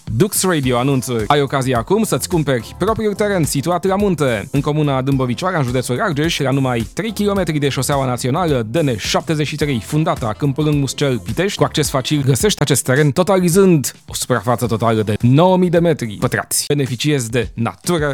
Dux Radio anunță: ai ocazia acum să-ți cumperi propriul teren situat la munte, în comuna Dâmbovicoara, în județul Argeș, la numai 3 km de șoseaua națională DN73, fundata Câmpul Lâng Muscel Pitești. Cu acces facil găsești acest teren totalizând o suprafață totală de 9000 de metri pătrați. Beneficiezi de natură